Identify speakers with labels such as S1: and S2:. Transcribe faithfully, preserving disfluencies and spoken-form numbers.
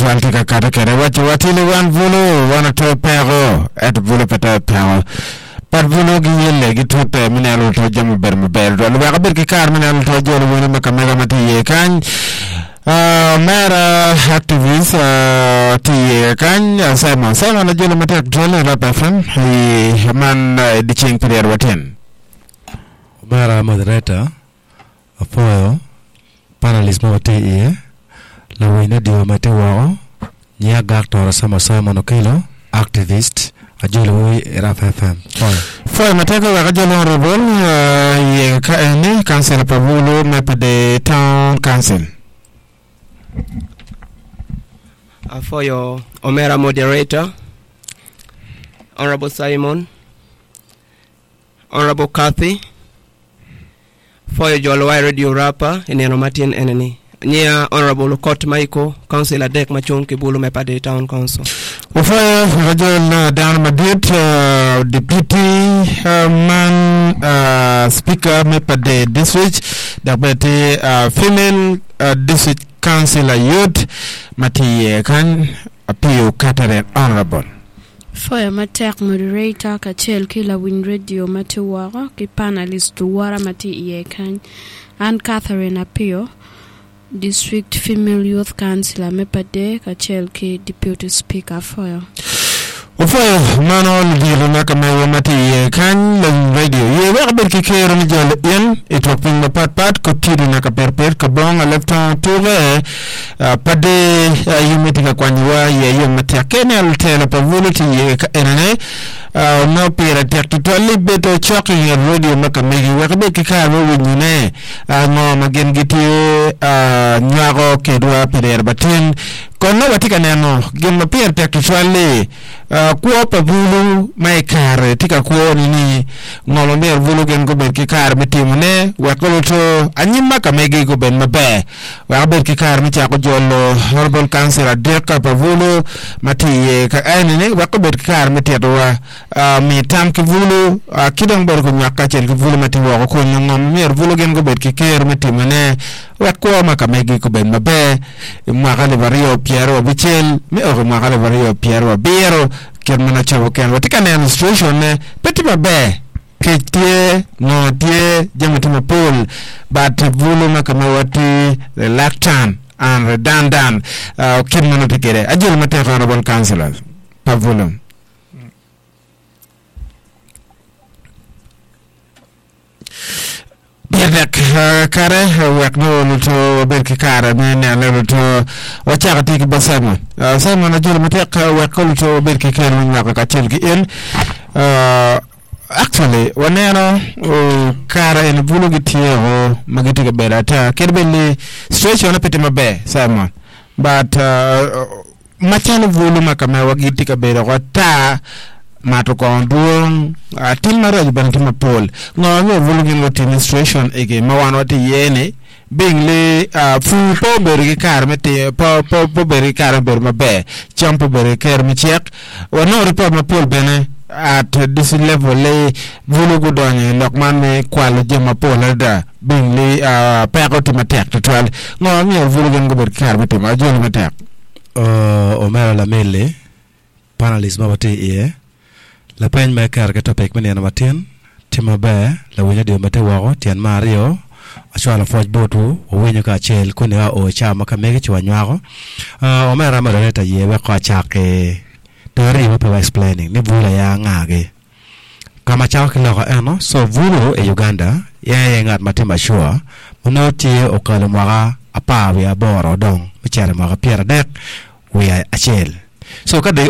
S1: swalti ka kata kere wati wati le wan vulu wana to pero et vulu peta pero par vulu gi yelle gi to pe minelo to jamu ber mu ber do ba ber ki kar minelo to jolo wona maka mega mati ye kan Uh, mera activist uh, ti kan sama sama na jolo mata jolo rap F M hi man uh, di ching period waten
S2: mera moderator apoyo panelist mo te e la wina dio mate wao nya gaktor sama sama no kilo activist a jolo wi rap F M foy
S1: foy mata ko ga jolo robol uh, ye ka ni council pavulo me de town council.
S3: Uh, for your Omera moderator, Honorable Simon, Honorable Kathy, for your Jolwai radio rapper, and Martin Enemy. Near Honorable Court Michael, Councillor Dek Machon Kibulu Mepade Town Council.
S1: Ufaya Rajon Dan Madit, uh, Deputy uh, Man uh, Speaker Mepade District, Deputy uh, Female uh, District Councillor Youth Mati kan appeal Catherine Honorable.
S4: For your matek moderator Kachel Kila Win Radio Mati Wara ki panelist Wara Mati Yekan and Catherine Appeal District Female Youth Councillor Mepade Kachel ki Deputy Speaker for you.
S1: Ufaya manol di lunaka mewa mati kan lang radio ye wa ber ki kero ni jol yen itopin na pat pat ko tidu na ka perper ko bong a lefton toure pade yumiti ka kwanywa ye yum mati akene al tele pa voluti ye ka enane no pera tekto to libeto choki ye radio maka megi wa ber ki karo winyune no magen giti nyago kedwa perer batin kono watika neno gimma pier tekto swale kuo pa vulu mai kar tika kuo nini ngolo mer vulu gen go ber ki kar mitimune wakolo to anyima ka megi go ben mabe wa ber ki kar mi cha ko jollo honorable councillor deka pa vulu mati ka ainene wa ko ber ki kar mitedo wa mi tam ki vulu kidong ber ko nyaka chen ki vulu mati wa ko ngom mer vulu gen go ber ki ker mitimune wa ko ma ka megi ko ben mabe ma gale vario piero bichel me o ma gale vario piero biero kermana chavo ken watika na administration ne peti mabe ketie no tie jamatuma pool but vulu makama wati reluctant and redundant uh, kermana tikere ajul mate honorable councillors pa vulu Bierdek kare wek no luto berki kare mene le luto wacha katiki basama sama na jolo mate wek luto berki kare ngaka kachelki en actually wanero kare en bulu gitiero magiti ke berata kerbeli situation na pete mabe sama but machano vulu makama wagiti ke berata mato konduong atin maraji bantima pol ngono vulugin lo administration ege mawano ti yene being le fu po beri kar mete po po po beri kar ber mabe champo beri kar mi check wono report ma pol bene at this level le vulugu donye lokman me kwal jema pol da being le pego ti matek total ngono vulugin go ber kar mete ma jol matek
S2: uh Omera la mele panelist mabate e la pen me kar ka topic mene na matin tima ba la wenya dio mate wago tian mario achwala foj botu wenya ka chel kone o chama ka mege chwa nyago uh Omera mareta ye we ka chake tori mo pa explaining ni vula ya ngage kama chawa kilo ka eno so vulu e Uganda ya ye ngat matima shua monoti o kala mwaga apa we aboro dong mchare mwaga piera dek we achel so ka